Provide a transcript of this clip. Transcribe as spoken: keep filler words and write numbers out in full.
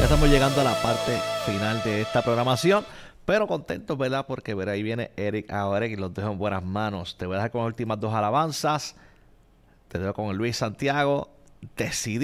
Ya estamos llegando a la parte final de esta programación, pero contentos, ¿verdad? Porque ver ahí viene Eric ahora y los dejo en buenas manos. Te voy a dejar con las últimas dos alabanzas. Te dejo con el Luis Santiago. Decidí.